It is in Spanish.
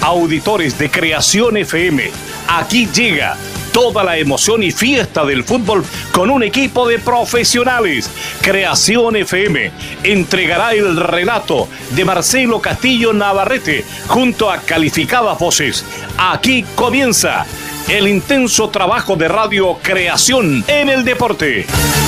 auditores de Creación FM, aquí llega toda la emoción y fiesta del fútbol con un equipo de profesionales. Creación FM entregará el relato de Marcelo Castillo Navarrete junto a calificadas voces. Aquí comienza el intenso trabajo de Radio Creación en el deporte.